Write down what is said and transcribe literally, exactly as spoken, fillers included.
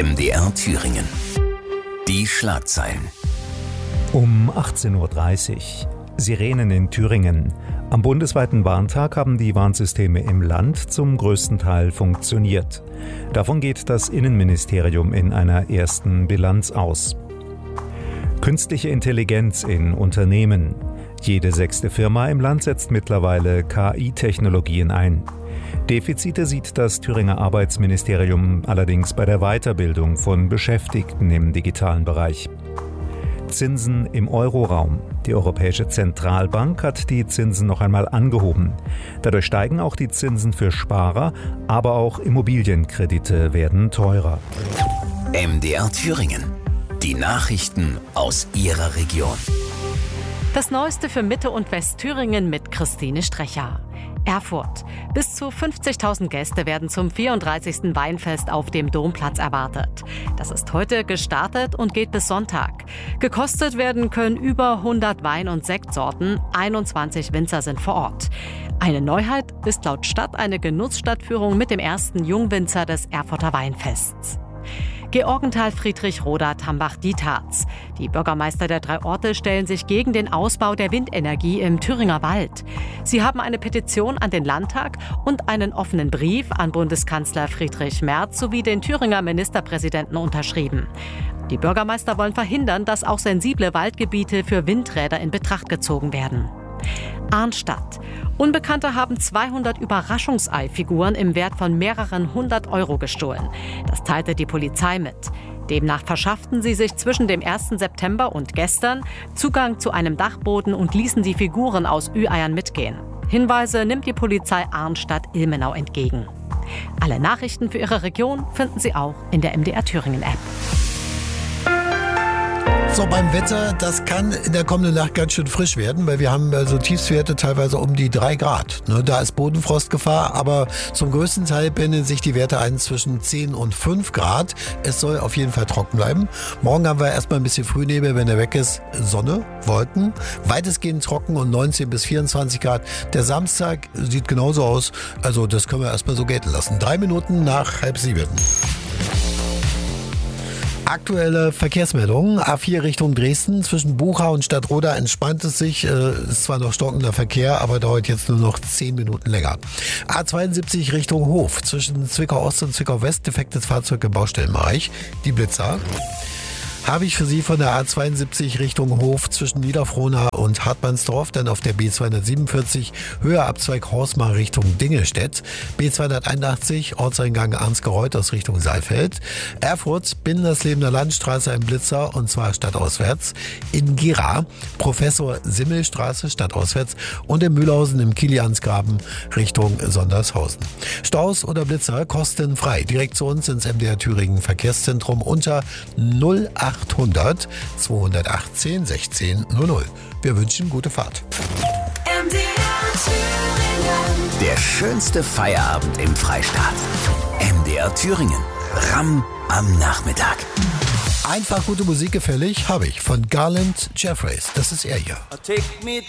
M D R Thüringen. Die Schlagzeilen. Um achtzehn Uhr dreißig. Sirenen in Thüringen. Am bundesweiten Warntag haben die Warnsysteme im Land zum größten Teil funktioniert. Davon geht das Innenministerium in einer ersten Bilanz aus. Künstliche Intelligenz in Unternehmen. Jede sechste Firma im Land setzt mittlerweile K I-Technologien ein. Defizite sieht das Thüringer Arbeitsministerium allerdings bei der Weiterbildung von Beschäftigten im digitalen Bereich. Zinsen im Euroraum. Die Europäische Zentralbank hat die Zinsen noch einmal angehoben. Dadurch steigen auch die Zinsen für Sparer, aber auch Immobilienkredite werden teurer. M D R Thüringen. Die Nachrichten aus Ihrer Region. Das Neueste für Mitte- und Westthüringen mit Christine Strecher. Erfurt. Bis zu fünfzigtausend Gäste werden zum vierunddreißigsten Weinfest auf dem Domplatz erwartet. Das ist heute gestartet und geht bis Sonntag. Gekostet werden können über hundert Wein- und Sektsorten. einundzwanzig Winzer sind vor Ort. Eine Neuheit ist laut Stadt eine Genussstadtführung mit dem ersten Jungwinzer des Erfurter Weinfests. Georgenthal, Friedrichroda, Tambach-Dietharz. Die Bürgermeister der drei Orte stellen sich gegen den Ausbau der Windenergie im Thüringer Wald. Sie haben eine Petition an den Landtag und einen offenen Brief an Bundeskanzler Friedrich Merz sowie den Thüringer Ministerpräsidenten unterschrieben. Die Bürgermeister wollen verhindern, dass auch sensible Waldgebiete für Windräder in Betracht gezogen werden. Arnstadt. Unbekannte haben zweihundert Überraschungseifiguren im Wert von mehreren hundert Euro gestohlen. Das teilte die Polizei mit. Demnach verschafften sie sich zwischen dem ersten September und gestern Zugang zu einem Dachboden und ließen die Figuren aus Ü-Eiern mitgehen. Hinweise nimmt die Polizei Arnstadt-Ilmenau entgegen. Alle Nachrichten für Ihre Region finden Sie auch in der M D R Thüringen App. So, beim Wetter, das kann in der kommenden Nacht ganz schön frisch werden, weil wir haben also Tiefstwerte teilweise um die drei Grad. Ne, da ist Bodenfrostgefahr, aber zum größten Teil pendeln sich die Werte ein zwischen zehn und fünf Grad. Es soll auf jeden Fall trocken bleiben. Morgen haben wir erstmal ein bisschen Frühnebel, wenn der weg ist. Sonne, Wolken, weitestgehend trocken und neunzehn bis vierundzwanzig Grad. Der Samstag sieht genauso aus, also das können wir erstmal so gelten lassen. Drei Minuten nach halb sieben. Aktuelle Verkehrsmeldungen. A vier Richtung Dresden. Zwischen Buchau und Stadtroda entspannt es sich. Äh, ist zwar noch stockender Verkehr, aber dauert jetzt nur noch zehn Minuten länger. A zweiundsiebzig Richtung Hof. Zwischen Zwickau Ost und Zwickau West. Defektes Fahrzeug im Baustellenbereich. Die Blitzer. Habe ich für Sie von der A zweiundsiebzig Richtung Hof zwischen Niederfrohna und Hartmannsdorf, dann auf der B zweihundertsiebenundvierzig Höhe Abzweig Horstmar Richtung Dingelstedt, B zweihunderteinundachtzig Ortseingang Arnsgereuth aus Richtung Saalfeld, Erfurt Binderslebener Landstraße ein Blitzer und zwar stadtauswärts, in Gera Professor Simmelstraße stadtauswärts und in Mühlhausen im Kiliansgraben Richtung Sondershausen. Staus oder Blitzer kostenfrei. Direkt zu uns ins M D R Thüringen Verkehrszentrum unter null achthundert zweihundertachtzehn sechzehn null null. Wir wünschen gute Fahrt. M D R Thüringen. Der schönste Feierabend im Freistaat. M D R Thüringen. Ramm am Nachmittag. Einfach gute Musik gefällig habe ich von Garland Jeffreys. Das ist er hier. Take me